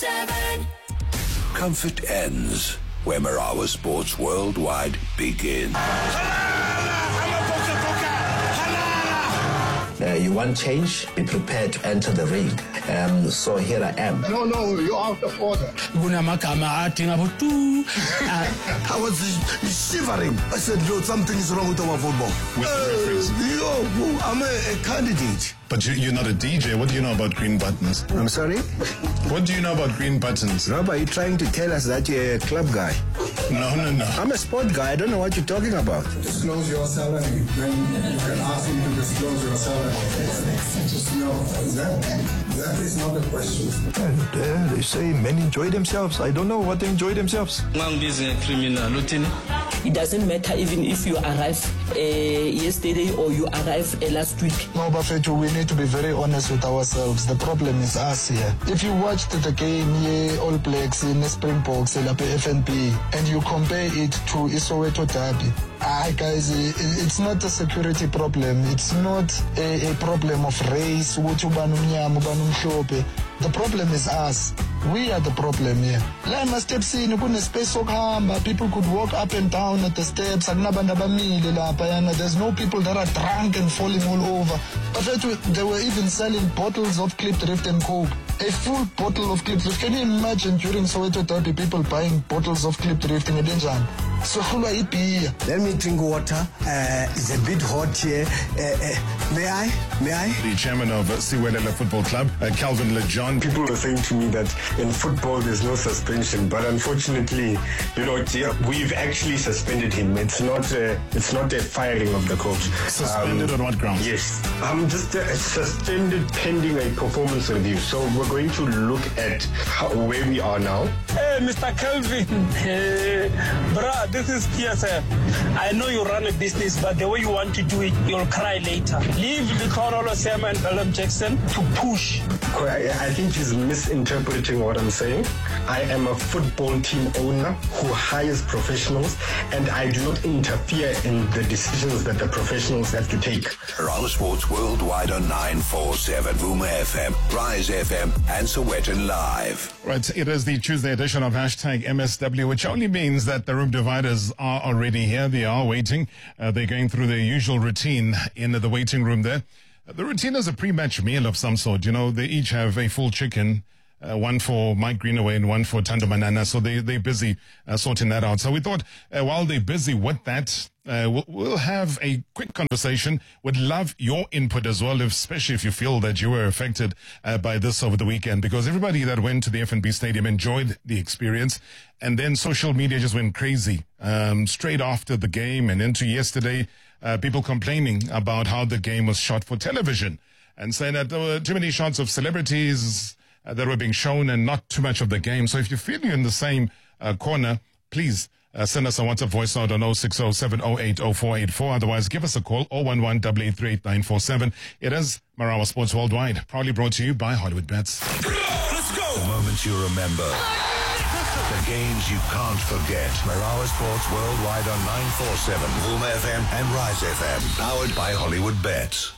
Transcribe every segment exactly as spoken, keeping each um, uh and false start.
seven. Comfort ends where Marawa Sports Worldwide begins. Uh, you want change? Be prepared to enter the ring. Um, so here I am. No, no, you're out of order. I was shivering. I said, Lord, something is wrong with our football. With the referees. Uh, yo, I'm a, a candidate. But you, you're not a D J. What do you know about green buttons? I'm sorry? What do you know about green buttons? Rob, are you trying to tell us that you're a club guy? No, no, no. I'm a sport guy. I don't know what you're talking about. Disclose your salary. Then you can ask him to disclose your salary. Just know that, that is not a question. And, uh, they say men enjoy themselves. I don't know what they enjoy themselves. It doesn't matter even if you arrive uh, yesterday or you arrive uh, last week. No, Bafetu, we need to be very honest with ourselves. The problem is us here. If you watched the game here, All Blacks in the Springboks, F N B, and you compare it to Isoweto Derby, ah, guys, it's not a security problem. It's not a, a problem of race. The problem is us. We are the problem here. Lana steps in, space people could walk up and down at the steps. There's no people that are drunk and falling all over. But they were even selling bottles of Clipped Rift and Coke. A full bottle of Clipped Rift. Can you imagine during Soweto Derby people buying bottles of Clipped Rift in a danger? So let me drink water. Uh, it's a bit hot here. Uh, uh, may I? May I? The chairman of Siwelela Football Club, uh, Calvin Lejohn. People were saying to me that in football there's no suspension, but unfortunately, you know, we've actually suspended him. It's not a, it's not a firing of the coach. Suspended um, on what grounds? Yes, I'm just uh, suspended pending a performance review. So we're going to look at how, where we are now. Hey, Mister Calvin, hey, bruh, this is P S F. I know you run a business, but the way you want to do it, you'll cry later. Leave the Colonel Sam and Alan Jackson to push. I, I think he's misinterpreting what I'm saying. I am a football team owner who hires professionals, and I do not interfere in the decisions that the professionals have to take. Marawa Sports Worldwide on nine forty-seven, Vuma F M, Rise F M, and Sowetan Live. Right, it is the Tuesday edition of Hashtag M S W, which only means that the room dividers are already here. They are waiting. Uh, they're going through their usual routine in the waiting room there. Uh, the routine is a pre-match meal of some sort. You know, they each have a full chicken, uh, one for Mike Greenaway and one for Tando Manana. So they, they're busy uh, sorting that out. So we thought uh, while they're busy with that, Uh, we'll, we'll have a quick conversation. Would love your input as well, if, especially if you feel that you were affected uh, by this over the weekend, because everybody that went to the F N B Stadium enjoyed the experience, and then social media just went crazy um, straight after the game and into yesterday. Uh, people complaining about how the game was shot for television and saying that there were too many shots of celebrities uh, that were being shown and not too much of the game. So if you feel you're in the same uh, corner, please Uh, send us a WhatsApp voice note on oh six oh seven oh eight oh four eight four. Otherwise, give us a call, oh one one, eight eight three eight nine four seven. It is Marawa Sports Worldwide, proudly brought to you by Hollywood Bets. Let's go! The moments you remember. The games you can't forget. Marawa Sports Worldwide on nine forty-seven, Vuma F M and Rise F M. Powered by Hollywood Bets.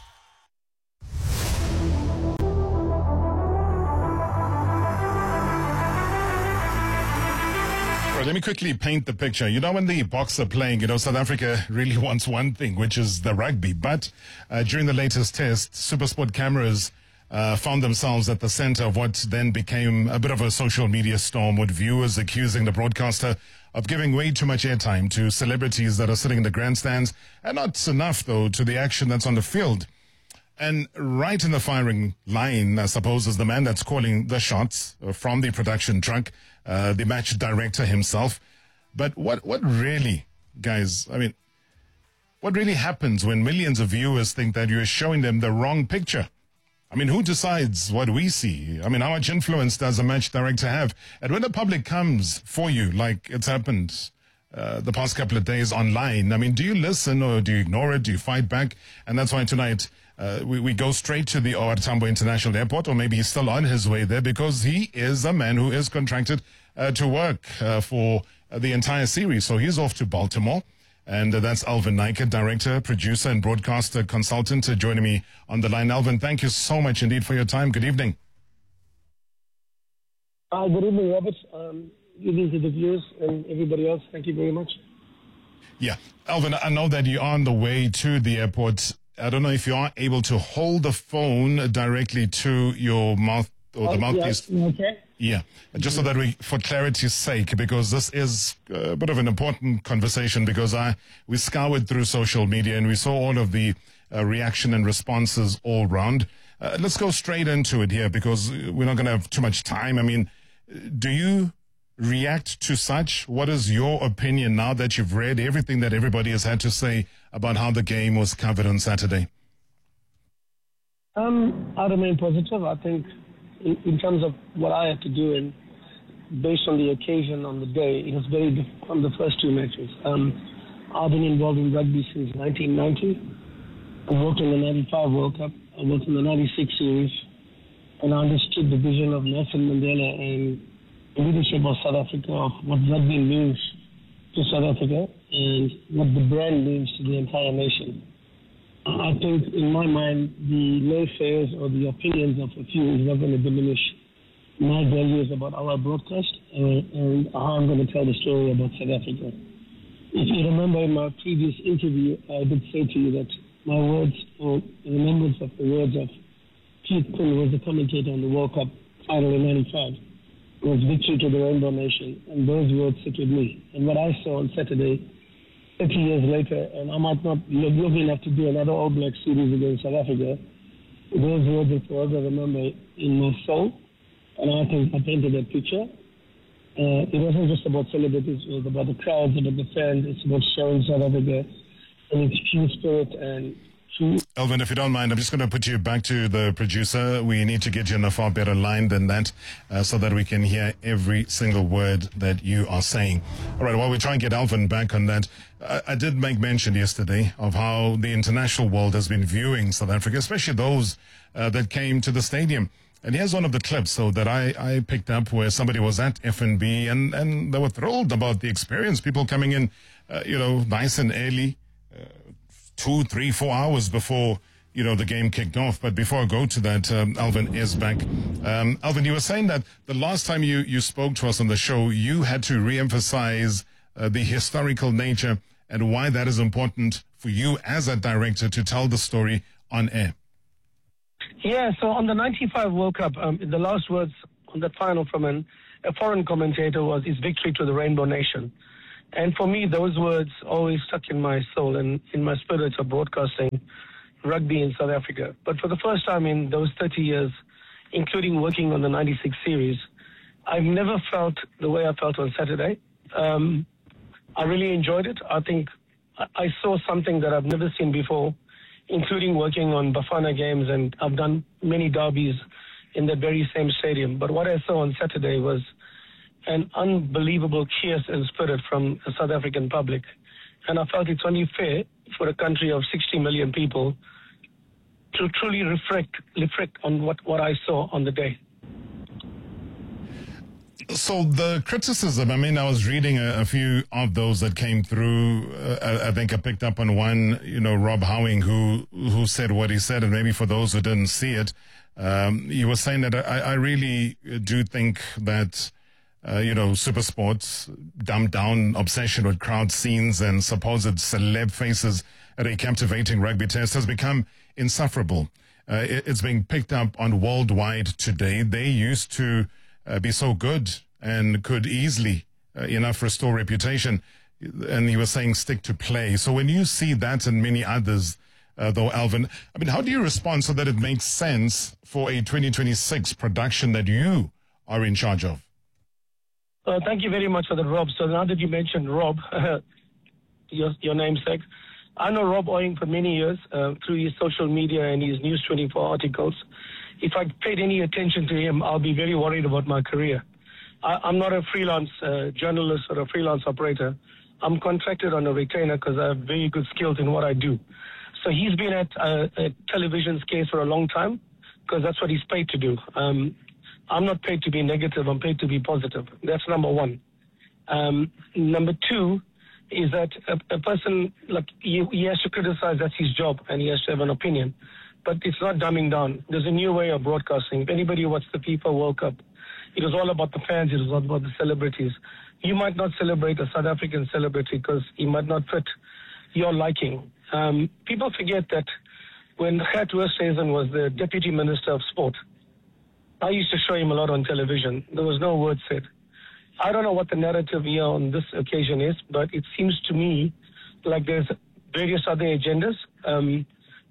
Let me quickly paint the picture. You know, when the Boks are playing, you know, South Africa really wants one thing, which is the rugby. But uh, during the latest test, SuperSport cameras uh, found themselves at the center of what then became a bit of a social media storm, with viewers accusing the broadcaster of giving way too much airtime to celebrities that are sitting in the grandstands, and not enough, though, to the action that's on the field. And right in the firing line, I suppose, is the man that's calling the shots from the production truck, uh, the match director himself. But what, what really, guys, I mean, what really happens when millions of viewers think that you're showing them the wrong picture? I mean, who decides what we see? I mean, how much influence does a match director have? And when the public comes for you, like it's happened Uh, the past couple of days online, I mean, do you listen or do you ignore it? Do you fight back? And that's why tonight uh, we, we go straight to the O R Tambo International Airport, or maybe he's still on his way there, because he is a man who is contracted uh, to work uh, for uh, the entire series. So he's off to Baltimore. And uh, that's Alvin Nike, director, producer, and broadcaster consultant, uh, joining me on the line. Alvin, thank you so much indeed for your time. Good evening. Uh, good evening, Robert. Um, good evening to the viewers and everybody else. Thank you very much. Yeah. Alvin, I know that you're on the way to the airport. I don't know if you are able to hold the phone directly to your mouth or the Oh, mouthpiece. yeah. Okay. Yeah, just so that we, for clarity's sake, because this is a bit of an important conversation, because I we scoured through social media and we saw all of the uh, reaction and responses all round. Uh, let's go straight into it here, because we're not going to have too much time. I mean, do you react to such? What is your opinion now that you've read everything that everybody has had to say about how the game was covered on Saturday? Um, I remain positive. I think in, in terms of what I had to do, and based on the occasion on the day, it was very different from the first two matches. Um, I've been involved in rugby since nineteen ninety. I worked in the ninety-five World Cup. I worked in the ninety-six series. And I understood the vision of Nelson Mandela and the leadership of South Africa, of what rugby means to South Africa and what the brand means to the entire nation. I think, in my mind, the naysayers or the opinions of a few is not going to diminish my values about our broadcast uh, and how I'm going to tell the story about South Africa. If you remember in my previous interview, I did say to you that my words, or remembrance of the words of Keith Quinn, who was the commentator on the World Cup final in ninety-five, was victory to the Rainbow Nation, and those words sit with me. And what I saw on Saturday, thirty years later, and I might not live long enough to do another All Black series against South Africa, those words will forever remember in my soul, and I think I painted that picture. Uh, it wasn't just about celebrities, it was about the crowds, about the fans, it's about showing South Africa in its true spirit and true. Alvin, if you don't mind, I'm just going to put you back to the producer. We need to get you in a far better line than that uh, so that we can hear every single word that you are saying. All right, while we try and get Alvin back on that, I, I did make mention yesterday of how the international world has been viewing South Africa, especially those uh, that came to the stadium. And here's one of the clips so that I, I picked up where somebody was at F N B and, and they were thrilled about the experience. People coming in, uh, you know, nice and early, uh, two, three, four hours before, you know, the game kicked off. But before I go to that, um, Alvin is back. Um, Alvin, you were saying that the last time you, you spoke to us on the show, you had to reemphasize uh, the historical nature and why that is important for you as a director to tell the story on air. Yeah, so on the ninety-five World Cup, um, the last words on that final from an, a foreign commentator was, "It's victory to the Rainbow Nation." And for me, those words always stuck in my soul and in my spirit of broadcasting rugby in South Africa. But for the first time in those thirty years, including working on the ninety-six series, I've never felt the way I felt on Saturday. Um, I really enjoyed it. I think I saw something that I've never seen before, including working on Bafana games, and I've done many derbies in that very same stadium. But what I saw on Saturday was an unbelievable cheers and spirit from the South African public. And I felt it's only fair for a country of sixty million people to truly reflect, reflect on what, what I saw on the day. So the criticism, I mean, I was reading a, a few of those that came through. Uh, I, I think I picked up on one, you know, Rob Howing, who who said what he said. And maybe for those who didn't see it, um, he was saying that I, I really do think that, uh, you know, SuperSport's dumbed down obsession with crowd scenes and supposed celeb faces at a captivating rugby test has become insufferable. Uh, it, it's being picked up on worldwide today. They used to Uh, be so good and could easily uh, enough restore reputation. And he was saying stick to play. So when you see that and many others, uh, though, Alvin, I mean, how do you respond so that it makes sense for a twenty twenty-six production that you are in charge of? Uh, thank you very much for that, Rob. So now that you mentioned Rob, your, your namesake, I know Rob Howing for many years uh, through his social media and his News twenty-four articles. If I paid any attention to him, I'll be very worried about my career. I, I'm not a freelance uh, journalist or a freelance operator. I'm contracted on a retainer because I have very good skills in what I do. So he's been at uh, a television case for a long time because that's what he's paid to do. Um, I'm not paid to be negative. I'm paid to be positive. That's number one. Um, number two is that a, a person, like, he, he has to criticize. That's his job, and he has to have an opinion. But it's not dumbing down. There's a new way of broadcasting. If anybody watched the FIFA World Cup it was all about the fans, it was all about the celebrities. You might not celebrate a South African celebrity because he might not fit your liking. Um, people forget that when Gert Oosthuizen was the Deputy Minister of Sport, I used to show him a lot on television. There was no word said. I don't know what the narrative here on this occasion is, but it seems to me like there's various other agendas. Um,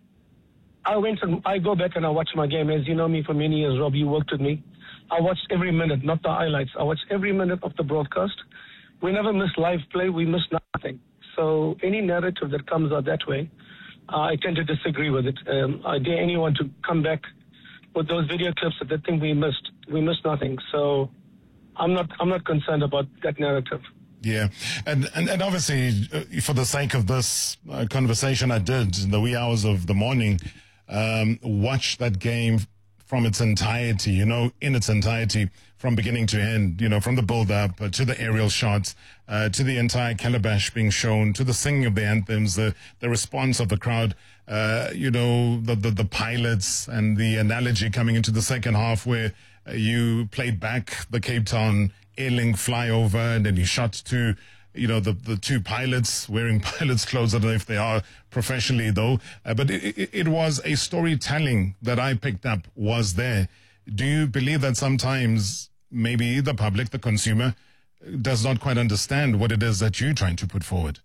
I went and I go back and I watch my game. As you know me for many years, Rob, you worked with me. I watched every minute, not the highlights. I watched every minute of the broadcast. We never miss live play. We miss nothing. So any narrative that comes out that way, uh, I tend to disagree with it. Um, I dare anyone to come back with those video clips that they think we missed. We missed nothing. So I'm not. I'm not concerned about that narrative. Yeah, and and, and obviously, uh, for the sake of this uh, conversation, I did in the wee hours of the morning um, watch that game from its entirety, you know, in its entirety, from beginning to end, you know, from the build-up uh, to the aerial shots, uh, to the entire calabash being shown, to the singing of the anthems, the, the response of the crowd, uh, you know, the, the, the pilots and the analogy coming into the second half where uh, you played back the Cape Town Airlink flyover and then you shot to, you know, the, the two pilots wearing pilots' clothes. I don't know if they are professionally, though. Uh, but it, it, it was a storytelling that I picked up was there. Do you believe that sometimes maybe the public, the consumer, does not quite understand what it is that you're trying to put forward?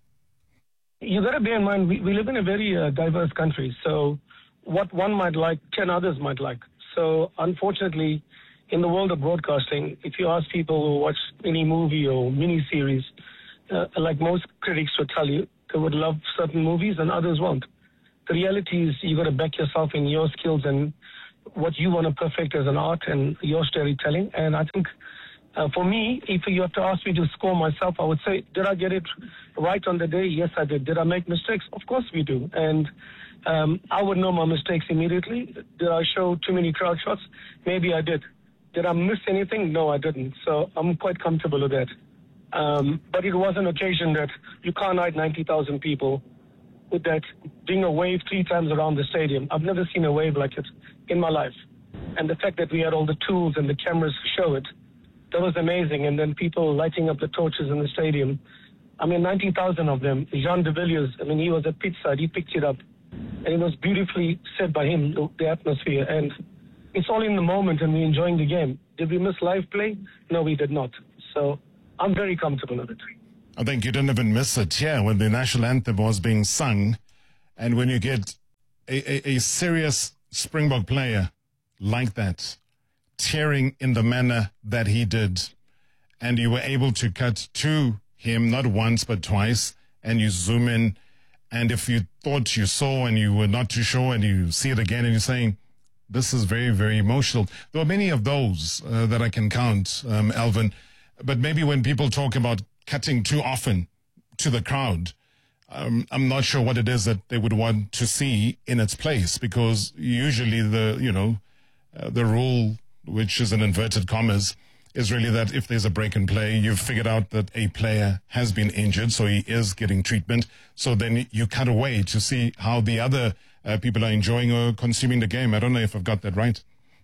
You got to bear in mind, we, we live in a very uh, diverse country. So what one might like, ten others might like. So unfortunately, in the world of broadcasting, if you ask people who watch any movie or mini-series, Uh, like most critics would tell you, they would love certain movies and others won't. The reality is you got to back yourself in your skills and what you want to perfect as an art and your storytelling. And I think uh, for me, if you have to ask me to score myself, I would say, did I get it right on the day? Yes, I did. Did I make mistakes? Of course we do. And um, I would know my mistakes immediately. Did I show too many crowd shots? Maybe I did. Did I miss anything? No, I didn't. So I'm quite comfortable with that. Um, but it was an occasion that you can't hide ninety thousand people with that doing a wave three times around the stadium. I've never seen a wave like it in my life. And the fact that we had all the tools and the cameras to show it, that was amazing. And then people lighting up the torches in the stadium. I mean, ninety thousand of them. Jean de Villiers, I mean, he was at pitchside. He picked it up. And it was beautifully said by him, the, the atmosphere. And it's all in the moment and we're enjoying the game. Did we miss live play? No, we did not. So I'm very comfortable with it. I think you didn't even miss it, yeah, when the national anthem was being sung. And when you get a, a, a serious Springbok player like that, tearing in the manner that he did, and you were able to cut to him not once but twice, and you zoom in, and if you thought you saw and you were not too sure, and you see it again and you're saying, this is very, very emotional. There are many of those uh, that I can count, um, Alvin. But maybe when people talk about cutting too often to the crowd, um, I'm not sure what it is that they would want to see in its place, because usually the, you know, uh, the rule, which is in inverted commas, is really that if there's a break in play, you've figured out that a player has been injured, so he is getting treatment. So then you cut away to see how the other uh, people are enjoying or consuming the game. I don't know if I've got that right.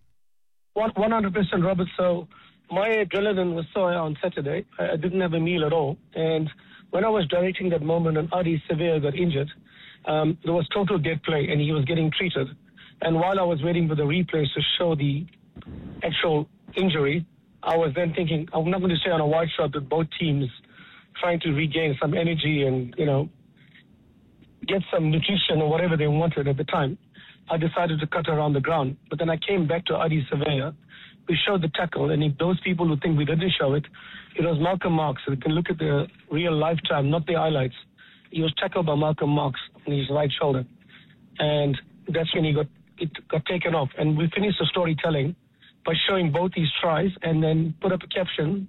one hundred percent, Robert. So my adrenaline was so high on Saturday. I didn't have a meal at all. And when I was directing that moment and Adi Sevilla got injured, um, there was total dead play and he was getting treated. And while I was waiting for the replays to show the actual injury, I was then thinking, I'm not going to stay on a wide shot with both teams trying to regain some energy and, you know, get some nutrition or whatever they wanted at the time. I decided to cut around the ground. But then I came back to Adi Sevilla. We showed the tackle, and if those people who think we didn't show it, it was Malcolm Marx. So you can look at the real lifetime, not the highlights. He was tackled by Malcolm Marx on his right shoulder. And that's when he got it got taken off. And we finished the storytelling by showing both his tries and then put up a caption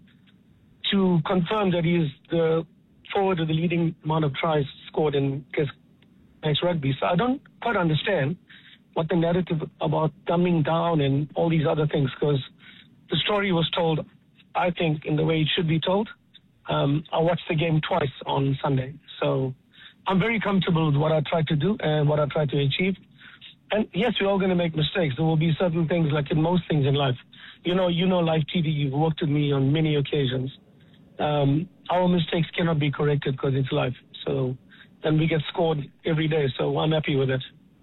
to confirm that he is the forward of the leading amount of tries scored in Test rugby. So I don't quite understand what the narrative about dumbing down and all these other things, because the story was told, I think, in the way it should be told. Um, I watched the game twice on Sunday. So I'm very comfortable with what I tried to do and what I tried to achieve. And yes, we're all going to make mistakes. There will be certain things, like in most things in life, you know, you know, live T V. You've worked with me on many occasions. Um, our mistakes cannot be corrected because it's live. So, and we get scored every day. So I'm happy with it.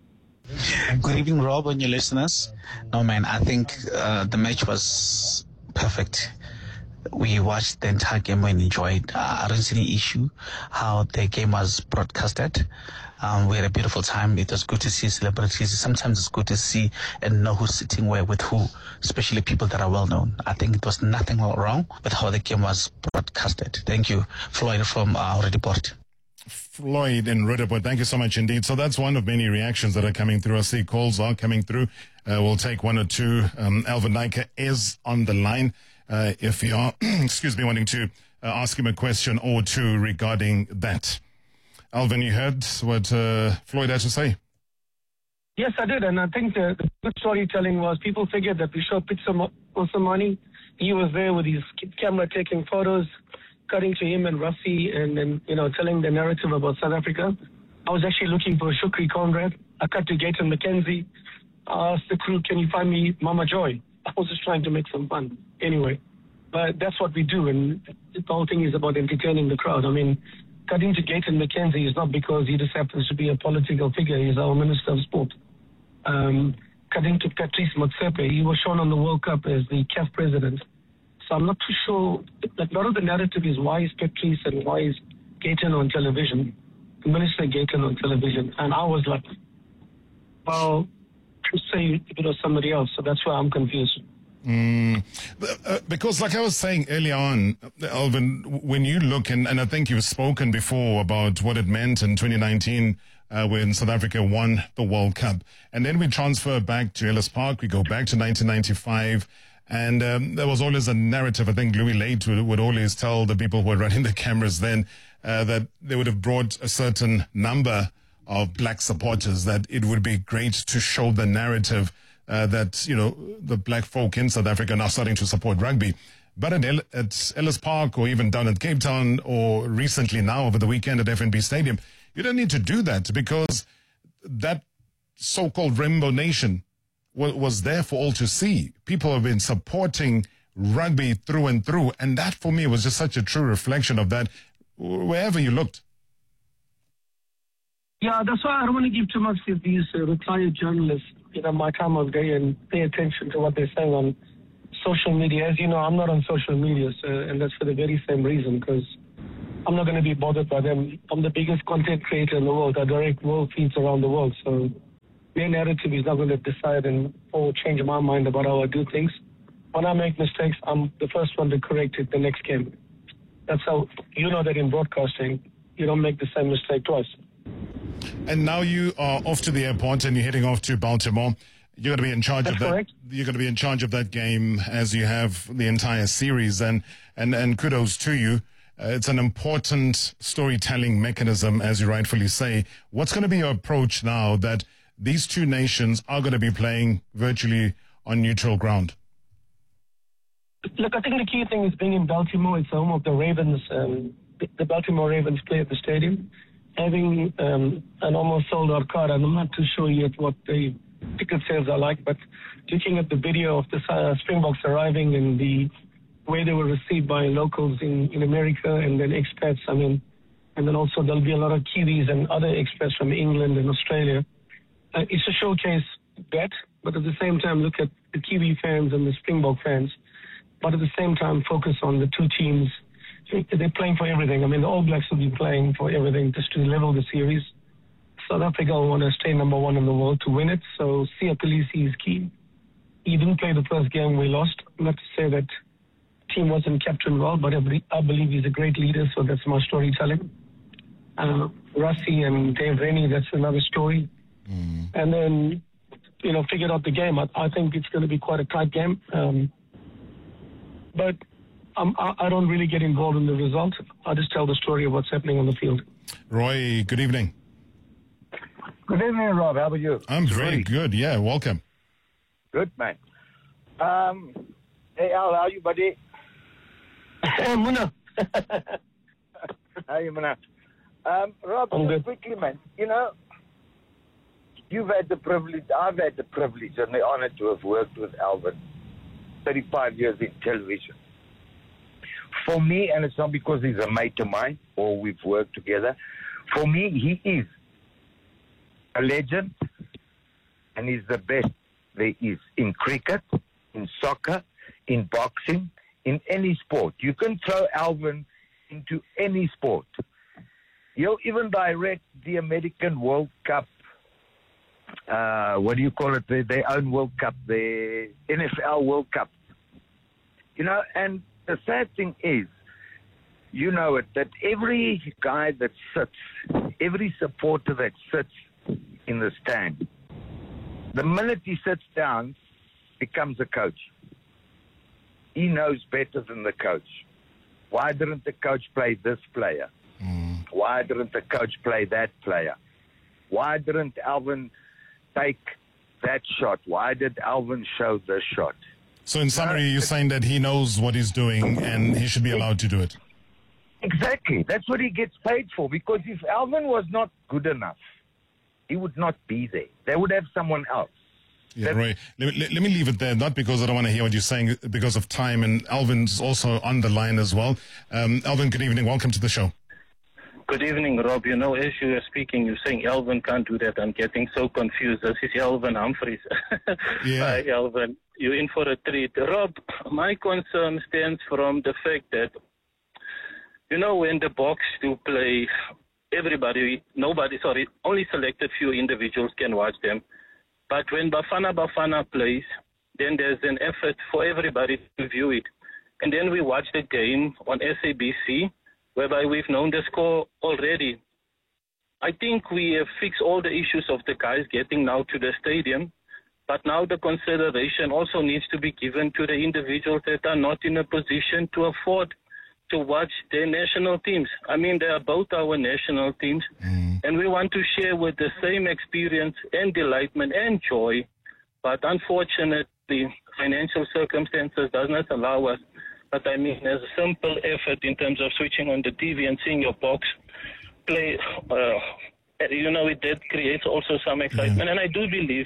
Good evening, Rob, and your listeners. No, man, I think uh, the match was perfect. We watched the entire game and enjoyed. Uh, I don't see any issue how the game was broadcasted. Um, we had a beautiful time. It was good to see celebrities. Sometimes it's good to see and know who's sitting where with who, especially people that are well known. I think it was nothing wrong with how the game was broadcasted. Thank you, Floyd from uh, Redeport. Floyd in Redeport, thank you so much indeed. So that's one of many reactions that are coming through. I see calls are coming through. Uh, we'll take one or two. Um, Alvin Nike is on the line. Uh, if you are, excuse me, wanting to uh, ask him a question or two regarding that. Alvin, you heard what uh, Floyd had to say? Yes, I did. And I think the, the good storytelling was people figured that we showed Pitso Mosimane. He was there with his camera taking photos, cutting to him and Rassie and, and, you know, telling the narrative about South Africa. I was actually looking for Shukri Conrad. I cut to Gayton McKenzie. I asked the crew, can you find me Mama Joy? I was just trying to make some fun. Anyway, but that's what we do, and the whole thing is about entertaining the crowd. I mean, cutting to Gayton McKenzie is not because he just happens to be a political figure. He's our Minister of Sport. Um, cutting to Patrice Motsepe, he was shown on the World Cup as the C A F president. So I'm not too sure. Like, a lot of the narrative is why is Patrice and why is Gayton on television, Minister Gayton on television, and I was like, well, to say it was somebody else. So that's why I'm confused. Mm, uh, because like I was saying earlier on, Alvin, when you look, and, and I think you've spoken before about what it meant in twenty nineteen uh, when South Africa won the World Cup. And then we transfer back to Ellis Park. We go back to nineteen ninety-five. And um, there was always a narrative. I think Louis Late would, would always tell the people who were running the cameras then uh, that they would have brought a certain number of black supporters, that it would be great to show the narrative uh, that, you know, the black folk in South Africa are now starting to support rugby. But at, El- at Ellis Park, or even down at Cape Town, or recently now over the weekend at F N B Stadium, you don't need to do that, because that so-called Rainbow Nation w- was there for all to see. People have been supporting rugby through and through, and that for me was just such a true reflection of that wherever you looked. Yeah, that's why I don't want to give too much to these uh, retired journalists, you know, my time of day, and pay attention to what they're saying on social media. As you know, I'm not on social media, so, and that's for the very same reason, because I'm not going to be bothered by them. I'm the biggest content creator in the world. I direct world feeds around the world, so their narrative is not going to decide and or change my mind about how I do things. When I make mistakes, I'm the first one to correct it the next game. That's how, you know, that in broadcasting, you don't make the same mistake twice. And now you are off to the airport and you're heading off to Baltimore. You're going to be in charge That's of that. Correct. You're going to be in charge of that game as you have the entire series, and and and kudos to you. Uh, it's an important storytelling mechanism, as you rightfully say. What's going to be your approach now that these two nations are going to be playing virtually on neutral ground? Look, I think the key thing is being in Baltimore. It's the home of the Ravens. Um, the Baltimore Ravens play at the stadium. Having um, an almost sold-out card, and I'm not too sure yet what the ticket sales are like, but looking at the video of the uh, Springboks arriving and the way they were received by locals in, in America and then expats, I mean, and then also there'll be a lot of Kiwis and other expats from England and Australia. Uh, it's a showcase bet, but at the same time, look at the Kiwi fans and the Springbok fans, but at the same time, focus on the two teams. They're playing for everything. I mean, the All Blacks will be playing for everything just to level the series. South Africa will want to stay number one in the world to win it. So Siya Kolisi is key. He didn't play the first game we lost. Not to say that the team wasn't captained well, but I believe he's a great leader, so that's my storytelling. Uh, Rassie and Dave Rennie, that's another story. Mm. And then, you know, figured out the game. I, I think it's going to be quite a tight game. Um, but Um, I, I don't really get involved in the result. I just tell the story of what's happening on the field. Roy, good evening. Good evening, Rob. How are you? I'm very good. Yeah, welcome. Good, man. Um, hey, Al, how are you, buddy? Hey, Muna. How are you, Muna? Um, Rob, I'm just good. quickly, man. You know, you've had the privilege, I've had the privilege and the honor to have worked with Alvin thirty-five years in television. For me, and it's not because he's a mate of mine or we've worked together, for me, he is a legend and he's the best there is in cricket, in soccer, in boxing, in any sport. You can throw Alvin into any sport. He'll even direct the American World Cup. Uh, what do you call it? Their, their own World Cup, the N F L World Cup. You know, and the sad thing is, you know it, that every guy that sits, every supporter that sits in the stand, the minute he sits down, becomes a coach. He knows better than the coach. Why didn't the coach play this player? Mm. Why didn't the coach play that player? Why didn't Alvin take that shot? Why did Alvin show this shot? So in summary, you're saying that he knows what he's doing and he should be allowed to do it. Exactly. That's what he gets paid for. Because if Alvin was not good enough, he would not be there. They would have someone else. Yeah, right. Let, let, let me leave it there, not because I don't want to hear what you're saying, because of time. And Alvin's also on the line as well. Um, Alvin, good evening. Welcome to the show. Good evening, Rob. You know, as you are speaking, you're saying Alvin can't do that. I'm getting so confused. This is Alvin Humphreys. Yeah. Hi, Alvin. You're in for a treat. Rob, my concern stems from the fact that, you know, when the box do play, everybody, nobody, sorry, only selected few individuals can watch them. But when Bafana Bafana plays, then there's an effort for everybody to view it. And then we watch the game on S A B C, whereby we've known the score already. I think we have fixed all the issues of the guys getting now to the stadium, but now the consideration also needs to be given to the individuals that are not in a position to afford to watch their national teams. I mean, they are both our national teams, mm. and we want to share with the same experience and delightment and joy, but unfortunately, financial circumstances does not allow us. But I mean, as a simple effort in terms of switching on the T V and seeing your box play, uh, you know, it that creates also some excitement. Mm. And I do believe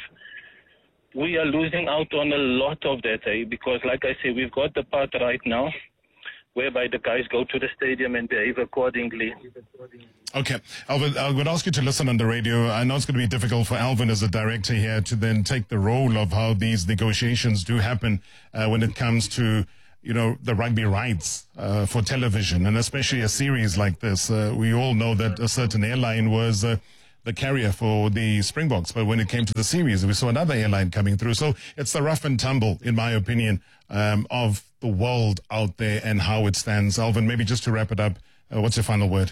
we are losing out on a lot of that, eh? Because, like I say, we've got the part right now, whereby the guys go to the stadium and behave accordingly. Okay. Alvin, I would ask you to listen on the radio. I know it's going to be difficult for Alvin as a director here to then take the role of how these negotiations do happen uh, when it comes to, you know, the rugby rights uh, for television, and especially a series like this. Uh, we all know that a certain airline was uh, the carrier for the Springboks, but when it came to the series, we saw another airline coming through. So it's the rough and tumble, in my opinion, um, of the world out there and how it stands. Alvin, maybe just to wrap it up, uh, what's your final word?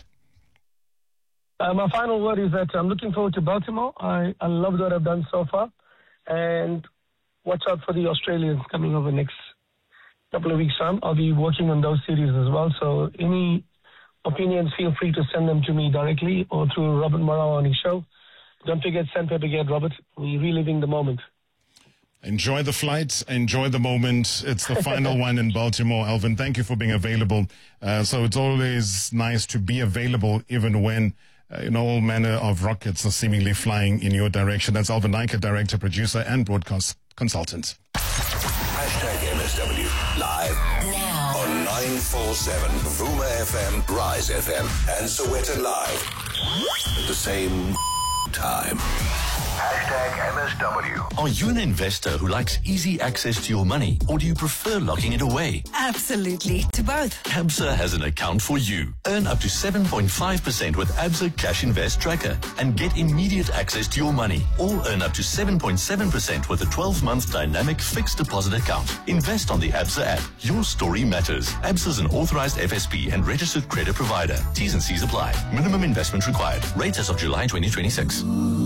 Uh, my final word is that I'm looking forward to Baltimore. I, I love what I've done so far. And watch out for the Australians coming over next couple of weeks' time. I'll be working on those series as well. So any opinions, feel free to send them to me directly or through Robert Morrow on his show. Don't forget Sandpaper Gate, Robert. We're reliving the moment. Enjoy the flight. Enjoy the moment. It's the final one in Baltimore. Alvin, thank you for being available. Uh, so it's always nice to be available even when uh, you know, all manner of rockets are seemingly flying in your direction. That's Alvin Naicker, director, producer, and broadcast consultant. Hashtag M S W live now on nine forty-seven Vuma F M, Rise F M, and Soweto Live at the same time. Hashtag M S W. Are you an investor who likes easy access to your money, or do you prefer locking it away? Absolutely, to both. Absa has an account for you. Earn up to seven point five percent with Absa Cash Invest Tracker and get immediate access to your money, or earn up to seven point seven percent with a twelve-month dynamic fixed deposit account. Invest on the Absa app. Your story matters. Absa is an authorized F S P and registered credit provider. T's and C's apply. Minimum investment required. Rates as of July twenty twenty-six.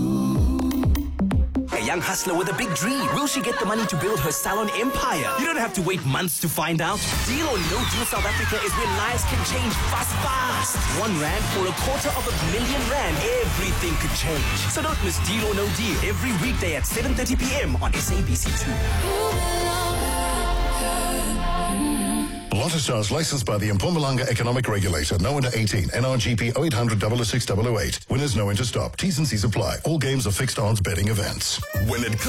A young hustler with a big dream. Will she get the money to build her salon empire? You don't have to wait months to find out. Deal or No Deal South Africa is where lives can change fast, fast. One rand or a quarter of a million rand. Everything could change. So don't miss Deal or No Deal every weekday at seven thirty p.m. on S A B C two. Lotto Stars licensed by the Mpumalanga Economic Regulator. No under eighteen. N R G P oh eight hundred, double oh six, double oh eight. Winners know when to stop. T's and C's apply. All games are fixed odds betting events. When it comes